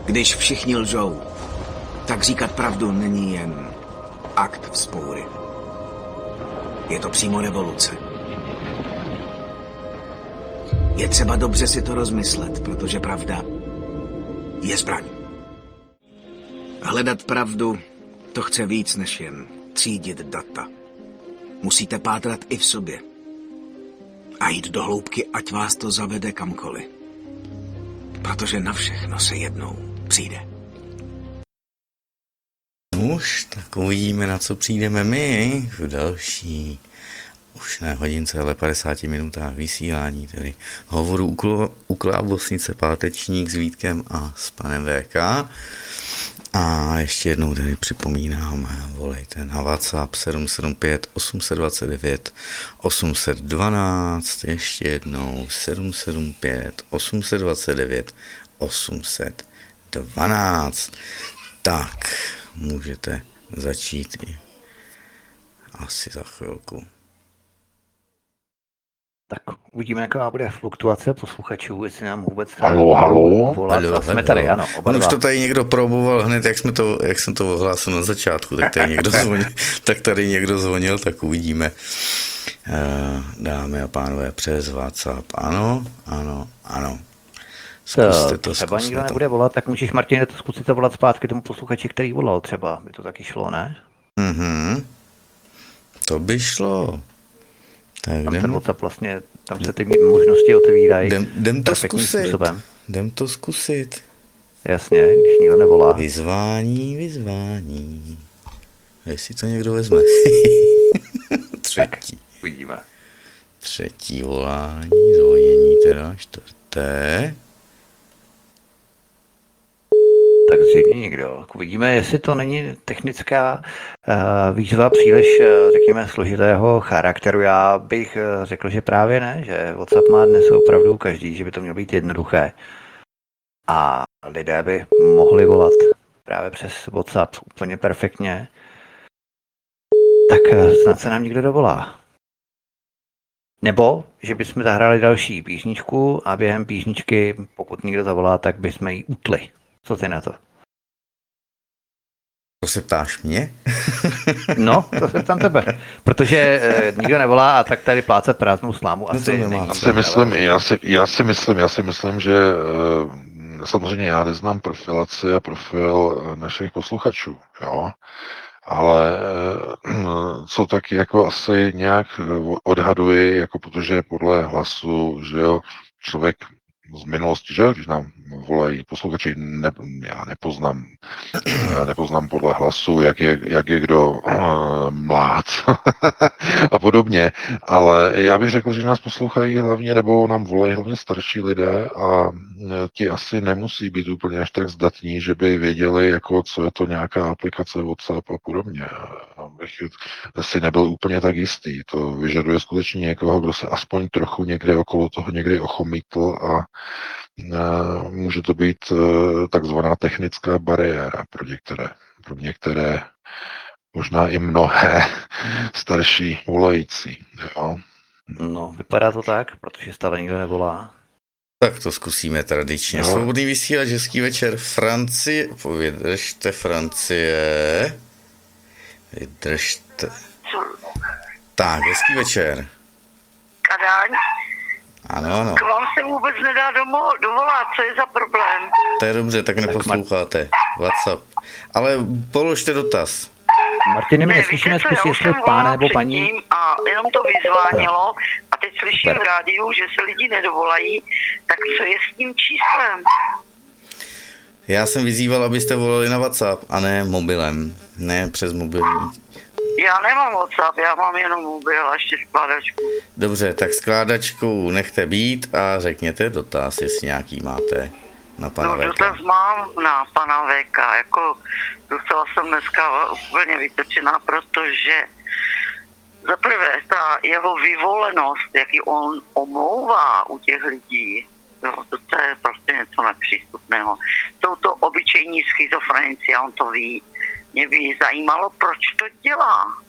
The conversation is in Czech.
Když všichni lžou, tak říkat pravdu není jen akt vzpoury. Je to přímo revoluce. Je třeba dobře si to rozmyslet, protože pravda je zbraň. Hledat pravdu, to chce víc než jen třídit data. Musíte pátrat i v sobě. A jít do hloubky, ať vás to zavede kamkoliv. Protože na všechno se jednou přijde. Už, tak uvidíme, na co přijdeme my v další, už ne hodince, ale 50 minutách vysílání, tedy hovoru u Klábosnice pátečník s Vítkem a s panem VK. A ještě jednou tedy připomínám, volejte na WhatsApp 775 829 812, ještě jednou 775 829 812. Tak, můžete začít i asi za chvilku. Tak uvidíme, jaká bude fluktuace posluchačů, jestli nám vůbec Halo. volat. Jsme tady, ano. On už to tady někdo proboval hned, jak jsem to ohlásil na začátku, tak tady někdo zvonil, tak uvidíme. Dámy a pánové, přes WhatsApp. Ano. Zkuste to. Třeba nikdo nebude volat, tak můžeš, Martine, to zkusit zavolat zpátky tomu posluchači, který volal třeba. By to taky šlo, ne? To by šlo. Tak tam ten WhatsApp vlastně, tam se ty možnosti otevírají. Jdem to zkusit. Jasně, když nikdo nevolá. Vyzvání. Jestli to někdo vezme. Třetí. Uvidíme. Třetí volání, zvonění teda, čtvrté. Tak zřejmě nikdo. Uvidíme, jestli to není technická výzva příliš, řekněme, složitého charakteru. Já bych řekl, že právě ne, že WhatsApp má dnes opravdu každý, že by to mělo být jednoduché. A lidé by mohli volat právě přes WhatsApp úplně perfektně. Tak snad se nám někdo dovolá. Nebo, že bychom zahráli další písničku a během písničky, pokud někdo zavolá, tak bychom ji utli. Co ty na to? To se ptáš mě? No, to se ptám tebe. Protože nikdo nevolá a tak tady plácat prázdnou slámu asi nemá. Já si myslím, že samozřejmě já neznám profilaci a profil našich posluchačů, jo. Ale co taky jako asi nějak odhaduji, jako protože podle hlasu, že jo, člověk z minulosti, že když nám volají posluchači, já nepoznám podle hlasu, jak je kdo mlád a podobně, ale já bych řekl, že nás poslouchají hlavně, nebo nám volají hlavně starší lidé a ti asi nemusí být úplně až tak zdatní, že by věděli, jako co je to nějaká aplikace WhatsApp a podobně. Bych si nebyl úplně tak jistý. To vyžaduje skutečně někoho, kdo se aspoň trochu někde okolo toho někdy ochomítl a může to být takzvaná technická bariéra pro některé, možná i mnohé starší volající. Jo? No, vypadá to tak, protože stále nikdo nevolá. Tak to zkusíme tradičně. Svobodný vysílač, hezký večer. Francie, vydržte Francie. Vydržte. Tak, hezký večer. Kadaň. Ano. K vám se vůbec nedá dovolat, co je za problém? To je dobře, tak neposloucháte. WhatsApp. Ale položte dotaz. Martine, my neslyšíme, zkus, jestli pán nebo paní. A jenom to vyzvánilo a teď slyším v rádiu, že se lidi nedovolají, tak co je s tím číslem? Já jsem vyzýval, abyste volali na WhatsApp a ne mobilem. Ne přes mobilní. Já nemám WhatsApp, já mám jenom mobil a ještě skládačku. Dobře, tak skládačku nechte být a řekněte dotaz, jestli nějaký máte na pana VK. Dotaz mám na pana VK, jako docela jsem dneska úplně vytočená, protože zaprvé ta jeho vyvolenost, jaký on omlouvá u těch lidí, to je prostě něco nepřístupného. Jsou to obyčejní schizofrenici a on to ví. Mě by zajímalo, proč to dělá.